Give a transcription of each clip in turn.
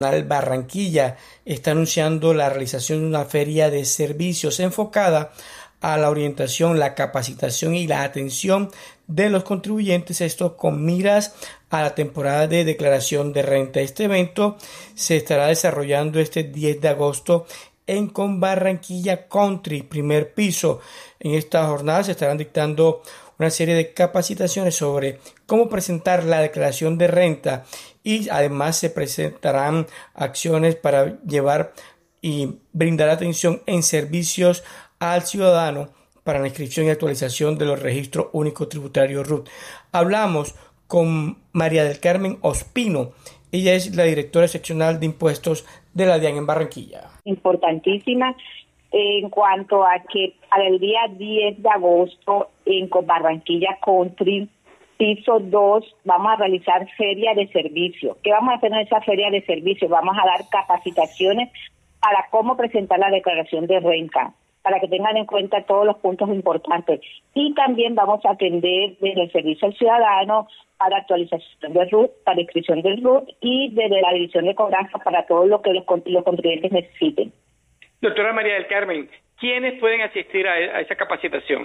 Barranquilla está anunciando la realización de una feria de servicios enfocada a la orientación, la capacitación y la atención de los contribuyentes, esto con miras a la temporada de declaración de renta. Este evento se estará desarrollando este 10 de agosto en Barranquilla Country, primer piso. En esta jornada se estarán dictando una serie de capacitaciones sobre cómo presentar la declaración de renta y además se presentarán acciones para llevar y brindar atención en servicios al ciudadano para la inscripción y actualización de los registros únicos tributarios RUT. Hablamos con María del Carmen Ospino. Ella es la directora seccional de impuestos de la DIAN en Barranquilla. Importantísima en cuanto a que para el día 10 de agosto en Barranquilla Country, piso 2, vamos a realizar feria de servicio. ¿Qué vamos a hacer en esa feria de servicio? Vamos a dar capacitaciones para cómo presentar la declaración de renta, para que tengan en cuenta todos los puntos importantes. Y también vamos a atender desde el servicio al ciudadano para actualización del RUT, para inscripción del RUT y desde la división de cobranza para todo lo que los contribuyentes necesiten. Doctora María del Carmen, ¿quiénes pueden asistir a esa capacitación?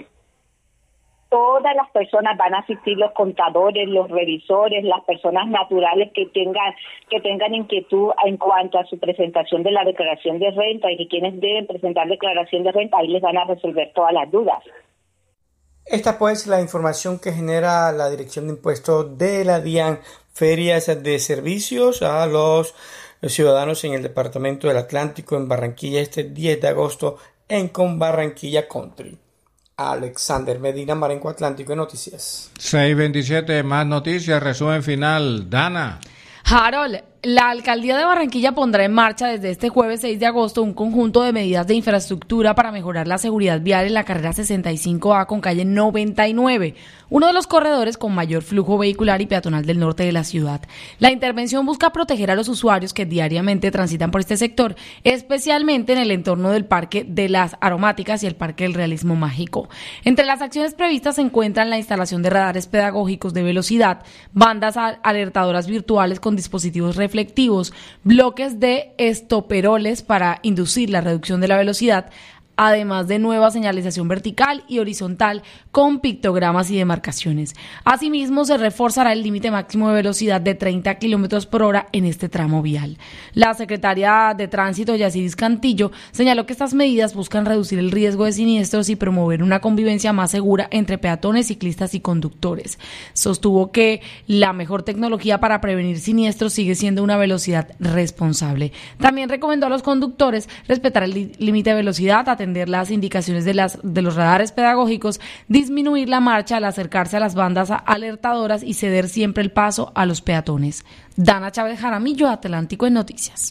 Todas las personas van a asistir, los contadores, los revisores, las personas naturales que tengan inquietud en cuanto a su presentación de la declaración de renta y que quienes deben presentar declaración de renta, ahí les van a resolver todas las dudas. Esta pues la información que genera la Dirección de Impuestos de la DIAN, ferias de servicios a los ciudadanos en el Departamento del Atlántico en Barranquilla este 10 de agosto en Barranquilla Country. Alexander Medina, Marenco Atlántico de Noticias. 6:27, más noticias, resumen final. Dana. Harold, la Alcaldía de Barranquilla pondrá en marcha desde este jueves 6 de agosto un conjunto de medidas de infraestructura para mejorar la seguridad vial en la carrera 65A con calle 99, uno de los corredores con mayor flujo vehicular y peatonal del norte de la ciudad. La intervención busca proteger a los usuarios que diariamente transitan por este sector, especialmente en el entorno del Parque de las Aromáticas y el Parque del Realismo Mágico. Entre las acciones previstas se encuentran la instalación de radares pedagógicos de velocidad, bandas alertadoras virtuales con dispositivos reflectivos, bloques de estoperoles para inducir la reducción de la velocidad, además de nueva señalización vertical y horizontal con pictogramas y demarcaciones. Asimismo, se reforzará el límite máximo de velocidad de 30 km por hora en este tramo vial. La secretaria de Tránsito, Yaciris Cantillo, señaló que estas medidas buscan reducir el riesgo de siniestros y promover una convivencia más segura entre peatones, ciclistas y conductores. Sostuvo que la mejor tecnología para prevenir siniestros sigue siendo una velocidad responsable. También recomendó a los conductores respetar el límite de velocidad, atender las indicaciones de los radares pedagógicos, disminuir la marcha al acercarse a las bandas alertadoras y ceder siempre el paso a los peatones. Dana Chávez Jaramillo, Atlántico en Noticias.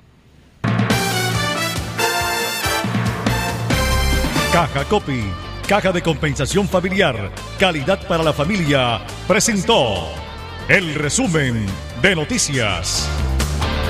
Caja Copy, caja de compensación familiar, calidad para la familia, presentó el resumen de noticias.